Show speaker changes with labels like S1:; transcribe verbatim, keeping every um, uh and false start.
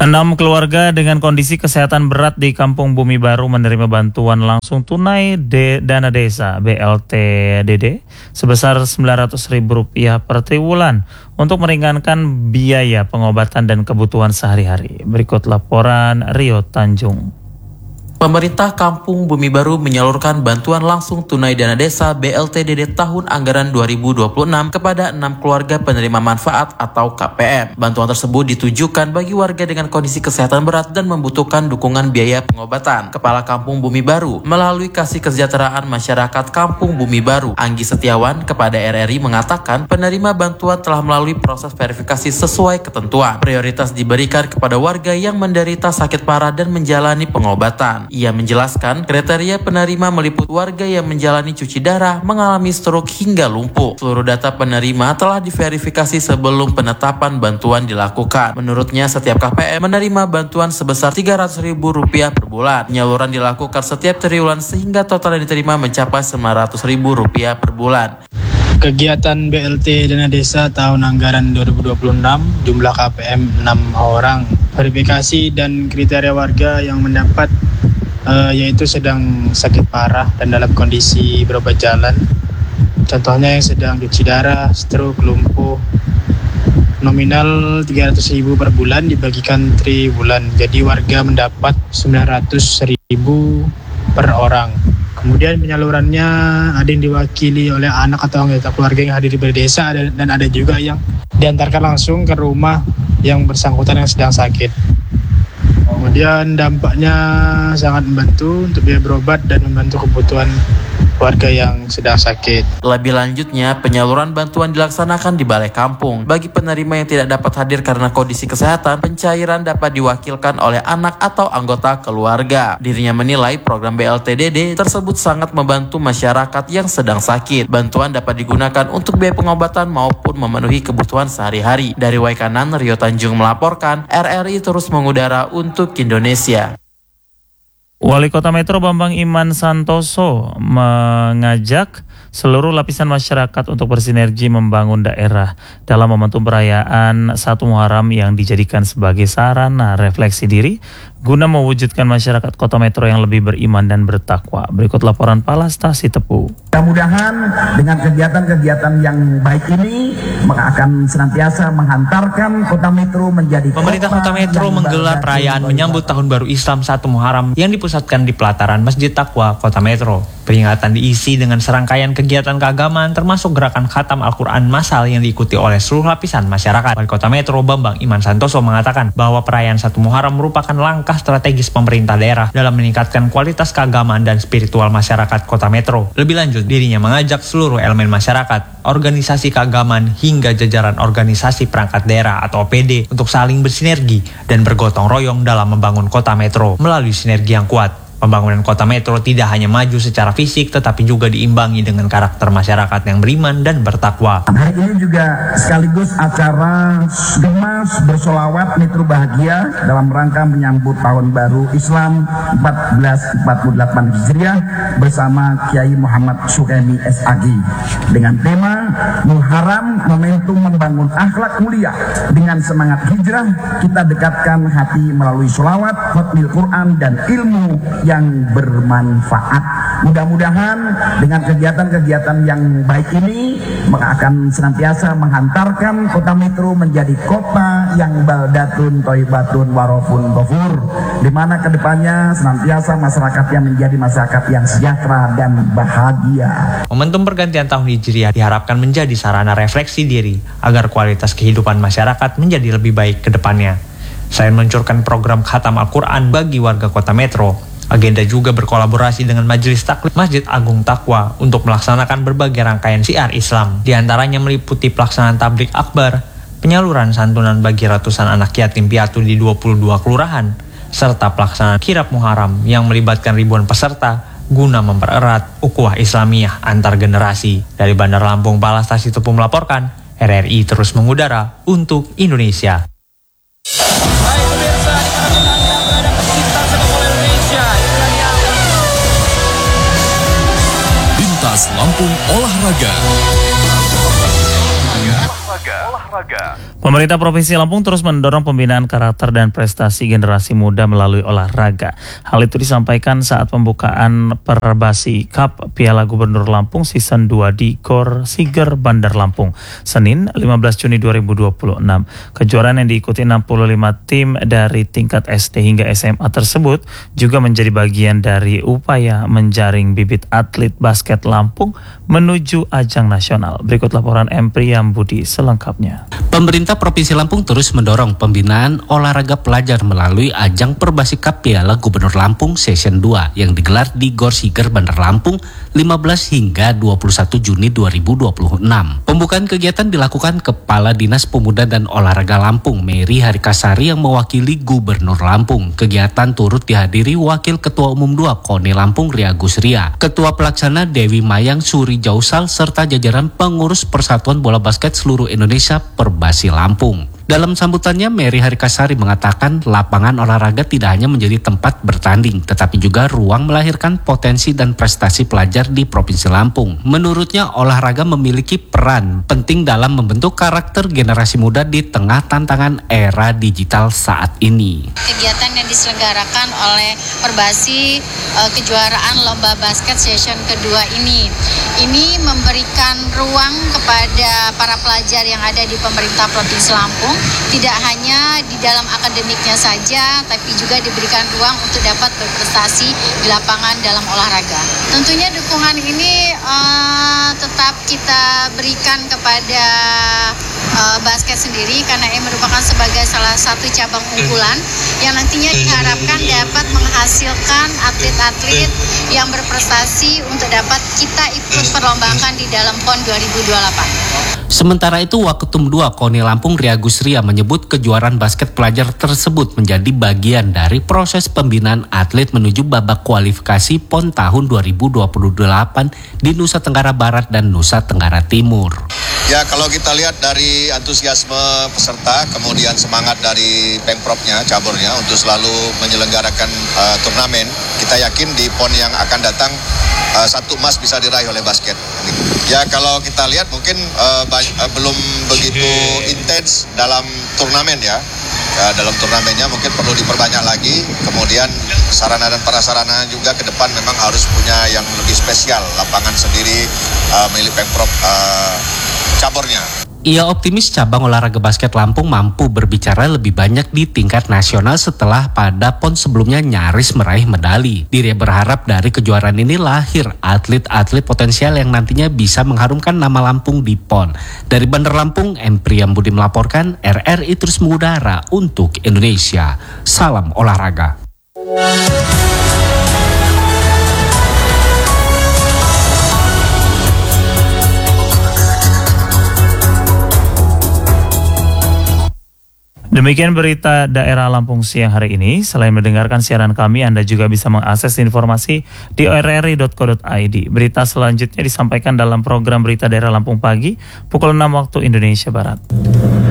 S1: Enam keluarga dengan kondisi kesehatan berat di Kampung Bumi Baru menerima bantuan langsung tunai de dana desa B L T D D sebesar sembilan ratus ribu rupiah per triwulan untuk meringankan biaya pengobatan dan kebutuhan sehari-hari. Berikut laporan Rio Tanjung.
S2: Pemerintah Kampung Bumi Baru menyalurkan bantuan langsung tunai dana desa B L T D D tahun anggaran dua ribu dua puluh enam kepada enam keluarga penerima manfaat atau K P M. Bantuan tersebut ditujukan bagi warga dengan kondisi kesehatan berat dan membutuhkan dukungan biaya pengobatan. Kepala Kampung Bumi Baru melalui Kasih Kesejahteraan Masyarakat Kampung Bumi Baru, Anggi Setiawan, kepada R R I mengatakan penerima bantuan telah melalui proses verifikasi sesuai ketentuan. Prioritas diberikan kepada warga yang menderita sakit parah dan menjalani pengobatan. Ia menjelaskan kriteria penerima meliput warga yang menjalani cuci darah, mengalami stroke hingga lumpuh. Seluruh data penerima telah diverifikasi sebelum penetapan bantuan dilakukan. Menurutnya setiap K P M menerima bantuan sebesar tiga ratus ribu rupiah per bulan. Penyaluran dilakukan setiap triwulan sehingga total yang diterima mencapai sembilan ratus ribu rupiah per bulan.
S3: Kegiatan B L T Dana Desa tahun anggaran dua ribu dua puluh enam, jumlah K P M enam orang. Verifikasi dan kriteria warga yang mendapat uh, yaitu sedang sakit parah dan dalam kondisi berobat jalan. Contohnya yang sedang cuci darah, stroke, lumpuh. Nominal tiga ratus ribu per bulan dibagikan triwulan. Jadi warga mendapat sembilan ratus ribu per orang. Kemudian penyalurannya ada yang diwakili oleh anak atau anggota keluarga yang hadir di balai desa, dan ada juga yang diantarkan langsung ke rumah yang bersangkutan yang sedang sakit. Kemudian dampaknya sangat membantu untuk biaya berobat dan membantu kebutuhan warga yang sedang sakit.
S2: Lebih lanjutnya, penyaluran bantuan dilaksanakan di balai kampung. Bagi penerima yang tidak dapat hadir karena kondisi kesehatan, pencairan dapat diwakilkan oleh anak atau anggota keluarga. Dirinya menilai program B L T D D tersebut sangat membantu masyarakat yang sedang sakit. Bantuan dapat digunakan untuk biaya pengobatan maupun memenuhi kebutuhan sehari-hari. Dari Waikanan, Rio Tanjung melaporkan, R R I terus mengudara untuk Indonesia.
S1: Wali Kota Metro Bambang Iman Santoso mengajak seluruh lapisan masyarakat untuk bersinergi membangun daerah dalam momentum perayaan satu Muharram yang dijadikan sebagai sarana refleksi diri guna mewujudkan masyarakat Kota Metro yang lebih beriman dan bertakwa. Berikut laporan Palastasi Tepu.
S4: Mudah-mudahan dengan kegiatan-kegiatan yang baik ini akan senantiasa menghantarkan Kota Metro menjadi
S5: Pemerintah Kota Metro menggelar perayaan menyambut Tahun Baru Islam satu Muharram yang dipusatkan di pelataran Masjid Taqwa Kota Metro. Peringatan diisi dengan serangkaian kegiatan keagamaan termasuk gerakan khatam Al-Quran massal yang diikuti oleh seluruh lapisan masyarakat. Wali Kota Metro Bambang Iman Santoso mengatakan bahwa perayaan satu Muharram merupakan langkah strategis pemerintah daerah dalam meningkatkan kualitas keagamaan dan spiritual masyarakat Kota Metro. Lebih lanjut, dirinya mengajak seluruh elemen masyarakat, organisasi keagamaan hingga jajaran organisasi perangkat daerah atau O P D untuk saling bersinergi dan bergotong royong dalam membangun Kota Metro melalui sinergi yang kuat. Pembangunan Kota Metro tidak hanya maju secara fisik, tetapi juga diimbangi dengan karakter masyarakat yang beriman dan bertakwa.
S4: Hari ini juga sekaligus acara Gemas Bersolawat Metro Bahagia dalam rangka menyambut Tahun Baru Islam seribu empat ratus empat puluh delapan Hijriah bersama Kiai Muhammad Suhaimi S A G dengan tema Muharram momentum membangun akhlak mulia. Dengan semangat hijrah, kita dekatkan hati melalui sholawat, khatmil Quran dan ilmu yang yang bermanfaat. Mudah-mudahan dengan kegiatan-kegiatan yang baik ini akan senantiasa menghantarkan Kota Metro menjadi kota yang baldatun thayyibatun warafun ghafur, di mana kedepannya senantiasa masyarakatnya menjadi masyarakat yang sejahtera dan bahagia.
S5: Momentum pergantian tahun Hijriah diharapkan menjadi sarana refleksi diri agar kualitas kehidupan masyarakat menjadi lebih baik ke depannya. Selain meluncurkan program khatam Al-Quran bagi warga Kota Metro, agenda juga berkolaborasi dengan Majelis Taklim Masjid Agung Taqwa untuk melaksanakan berbagai rangkaian syiar Islam. Di antaranya meliputi pelaksanaan tablik akbar, penyaluran santunan bagi ratusan anak yatim piatu di dua puluh dua kelurahan, serta pelaksanaan kirab Muharram yang melibatkan ribuan peserta guna mempererat ukhuwah Islamiyah antar generasi. Dari Bandar Lampung, Palastasi Tepu melaporkan, R R I terus mengudara untuk Indonesia.
S6: Lampung Olahraga.
S1: Pemerintah Provinsi Lampung terus mendorong pembinaan karakter dan prestasi generasi muda melalui olahraga. Hal itu disampaikan saat pembukaan Perbasi Cup Piala Gubernur Lampung Season dua di Gor Siger, Bandar Lampung, Senin lima belas Juni dua ribu dua puluh enam. Kejuaraan yang diikuti enam puluh lima tim dari tingkat S D hingga S M A tersebut juga menjadi bagian dari upaya menjaring bibit atlet basket Lampung menuju ajang nasional. Berikut laporan M. Priyambudi selengkapnya.
S6: Pemerintah Provinsi Lampung terus mendorong pembinaan olahraga pelajar melalui ajang Perbasi Cup Piala Gubernur Lampung Season dua yang digelar di Gor Siger, Bandar Lampung lima belas hingga dua puluh satu Juni dua ribu dua puluh enam. Pembukaan kegiatan dilakukan Kepala Dinas Pemuda dan Olahraga Lampung, Mary Harikasari, yang mewakili Gubernur Lampung. Kegiatan turut dihadiri Wakil Ketua Umum dua KONI Lampung Ria Gusria, Ketua Pelaksana Dewi Mayang Suri Jausal, serta jajaran pengurus Persatuan Bola Basket Seluruh Indonesia Perbasi Lampung. Dalam sambutannya, Mary Harikasari mengatakan lapangan olahraga tidak hanya menjadi tempat bertanding, tetapi juga ruang melahirkan potensi dan prestasi pelajar di Provinsi Lampung. Menurutnya, olahraga memiliki peran penting dalam membentuk karakter generasi muda di tengah tantangan era digital saat ini.
S7: Kegiatan yang diselenggarakan oleh Perbasi eh, kejuaraan lomba basket session kedua ini, ini memberikan ruang kepada para pelajar yang ada di pemerintah Provinsi Lampung, tidak hanya di dalam akademiknya saja, tapi juga diberikan ruang untuk dapat berprestasi di lapangan dalam olahraga. Tentunya dukungan ini uh, tetap kita berikan kepada uh, basket sendiri, karena ini merupakan sebagai salah satu cabang unggulan yang nantinya diharapkan dapat menghasilkan atlet-atlet yang berprestasi untuk dapat kita ikut perlombakan di dalam P O N dua ribu dua puluh delapan.
S6: Sementara itu, Waketum dua KONI Lampung Ria Gusria menyebut kejuaraan basket pelajar tersebut menjadi bagian dari proses pembinaan atlet menuju babak kualifikasi P O N tahun dua ribu dua puluh delapan di Nusa Tenggara Barat dan Nusa Tenggara Timur.
S8: Ya, kalau kita lihat dari antusiasme peserta, kemudian semangat dari Pemprovnya, caburnya untuk selalu menyelenggarakan uh, turnamen, kita yakin di P O N yang akan datang uh, satu emas bisa diraih oleh basket. Ya, kalau kita lihat mungkin uh, banyak, uh, belum begitu intens dalam turnamen ya. Ya, dalam turnamennya mungkin perlu diperbanyak lagi. Kemudian sarana dan prasarana juga ke depan memang harus punya yang lebih spesial, lapangan sendiri uh, milik Pemprov uh, caburnya.
S6: Ia optimis cabang olahraga basket Lampung mampu berbicara lebih banyak di tingkat nasional setelah pada P O N sebelumnya nyaris meraih medali. Dirinya berharap dari kejuaraan ini lahir atlet-atlet potensial yang nantinya bisa mengharumkan nama Lampung di P O N. Dari Bandar Lampung, M. Priyambudi melaporkan, R R I terus mengudara untuk Indonesia. Salam olahraga.
S1: Demikian berita daerah Lampung siang hari ini. Selain mendengarkan siaran kami, Anda juga bisa mengakses informasi di r r i dot co dot i d. Berita selanjutnya disampaikan dalam program Berita Daerah Lampung Pagi, pukul enam waktu Indonesia Barat.